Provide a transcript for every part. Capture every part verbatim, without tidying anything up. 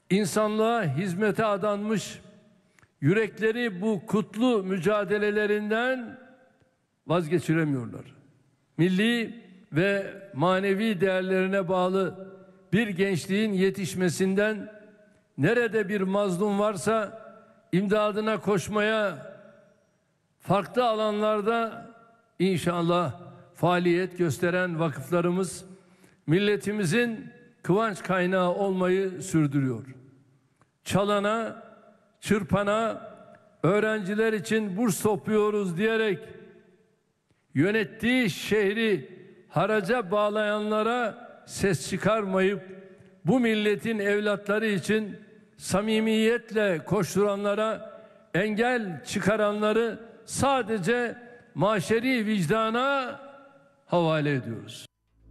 insanlığa hizmete adanmış, yürekleri bu kutlu mücadelelerinden vazgeçiremiyorlar. Milli ve manevi değerlerine bağlı bir gençliğin yetişmesinden, nerede bir mazlum varsa imdadına koşmaya, farklı alanlarda inşallah faaliyet gösteren vakıflarımız milletimizin kıvanç kaynağı olmayı sürdürüyor. Çalana, çırpana, öğrenciler için burs topluyoruz diyerek yönettiği şehri haraca bağlayanlara ses çıkarmayıp bu milletin evlatları için samimiyetle koşturanlara, engel çıkaranları sadece maşeri vicdana havale ediyoruz.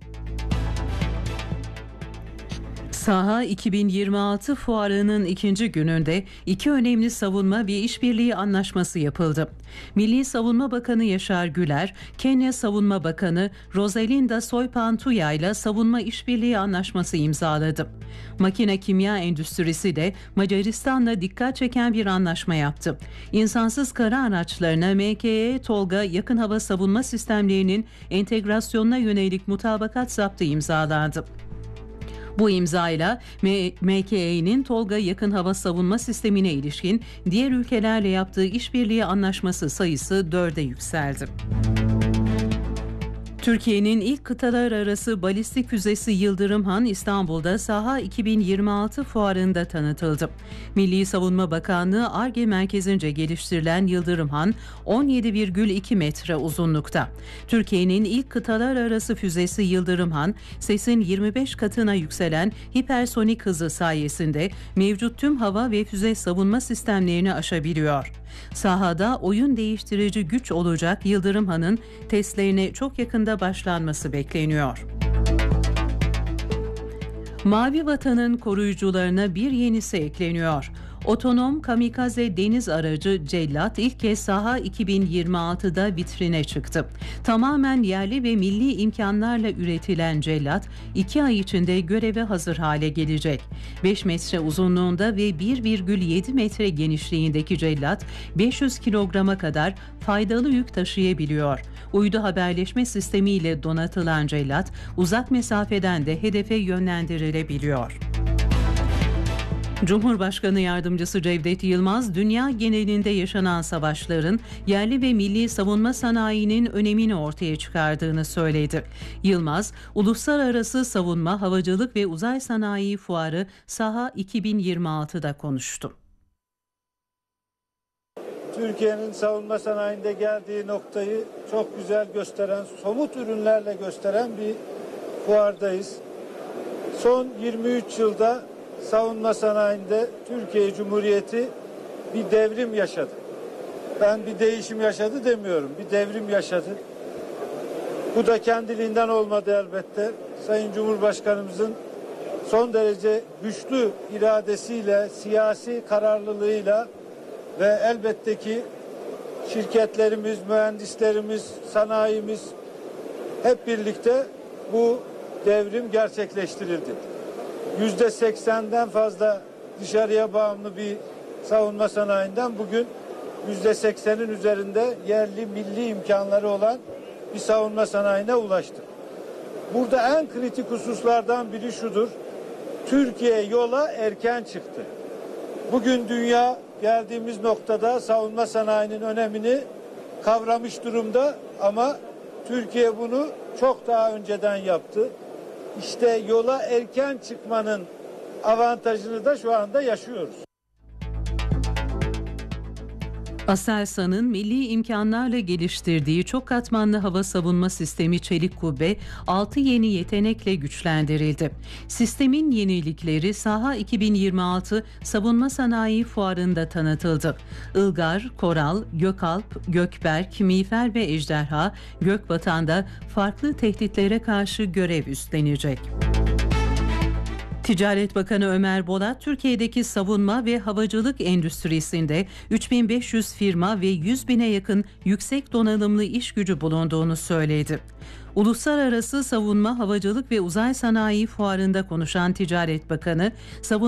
Saha iki bin yirmi altı fuarının ikinci gününde iki önemli savunma ve işbirliği anlaşması yapıldı. Milli Savunma Bakanı Yaşar Güler, Kenya Savunma Bakanı Rosalinda Soypantuya ile savunma işbirliği anlaşması imzaladı. Makine kimya endüstrisi de Macaristan'la dikkat çeken bir anlaşma yaptı. İnsansız kara araçlarına M K E Tolga yakın hava savunma sistemlerinin entegrasyonuna yönelik mutabakat zaptı imzalandı. Bu imzayla M K E'nin Tolga yakın hava savunma sistemine ilişkin diğer ülkelerle yaptığı işbirliği anlaşması sayısı dörde yükseldi. Türkiye'nin ilk kıtalar arası balistik füzesi Yıldırım Han İstanbul'da Saha iki bin yirmi altı fuarında tanıtıldı. Milli Savunma Bakanlığı Ar-Ge merkezince geliştirilen Yıldırım Han on yedi virgül iki metre uzunlukta. Türkiye'nin ilk kıtalar arası füzesi Yıldırım Han, sesin yirmi beş katına yükselen hipersonik hızı sayesinde mevcut tüm hava ve füze savunma sistemlerini aşabiliyor. Sahada oyun değiştirici güç olacak Yıldırım Han'ın testlerine çok yakında başlanması bekleniyor. Mavi Vatan'ın koruyucularına bir yenisi ekleniyor. Otonom kamikaze deniz aracı Cellat ilk kez Saha iki bin yirmi altıda vitrine çıktı. Tamamen yerli ve milli imkanlarla üretilen Cellat, iki ay içinde göreve hazır hale gelecek. beş metre uzunluğunda ve bir virgül yedi metre genişliğindeki Cellat, beş yüz kilograma kadar faydalı yük taşıyabiliyor. Uydu haberleşme sistemiyle donatılan Cellat, uzak mesafeden de hedefe yönlendirilebiliyor. Cumhurbaşkanı Yardımcısı Cevdet Yılmaz, dünya genelinde yaşanan savaşların yerli ve milli savunma sanayinin önemini ortaya çıkardığını söyledi. Yılmaz, Uluslararası Savunma, Havacılık ve Uzay Sanayi Fuarı Saha iki bin yirmi altıda konuştu. Türkiye'nin savunma sanayinde geldiği noktayı çok güzel gösteren, somut ürünlerle gösteren bir fuardayız. Son yirmi üç yılda savunma sanayinde Türkiye Cumhuriyeti bir devrim yaşadı. Ben bir değişim yaşadı demiyorum, bir devrim yaşadı. Bu da kendiliğinden olmadı elbette. Sayın Cumhurbaşkanımızın son derece güçlü iradesiyle, siyasi kararlılığıyla ve elbette ki şirketlerimiz, mühendislerimiz, sanayimiz hep birlikte bu devrim gerçekleştirildi. Yüzde seksenden fazla dışarıya bağımlı bir savunma sanayinden bugün yüzde seksenin üzerinde yerli milli imkanları olan bir savunma sanayine ulaştık. Burada en kritik hususlardan biri şudur. Türkiye yola erken çıktı. Bugün dünya geldiğimiz noktada savunma sanayinin önemini kavramış durumda ama Türkiye bunu çok daha önceden yaptı. İşte yola erken çıkmanın avantajını da şu anda yaşıyoruz. Aselsan'ın milli imkanlarla geliştirdiği çok katmanlı hava savunma sistemi Çelik Kubbe altı yeni yetenekle güçlendirildi. Sistemin yenilikleri Saha iki bin yirmi altı Savunma Sanayi Fuarı'nda tanıtıldı. Ilgar, Koral, Gökalp, Gökberk, Miğfer ve Ejderha, Gökbatan'da farklı tehditlere karşı görev üstlenecek. Ticaret Bakanı Ömer Bolat, Türkiye'deki savunma ve havacılık endüstrisinde üç bin beş yüz firma ve yüz bine yakın yüksek donanımlı iş gücü bulunduğunu söyledi. Uluslararası Savunma, Havacılık ve Uzay Sanayi Fuarı'nda konuşan Ticaret Bakanı, savunma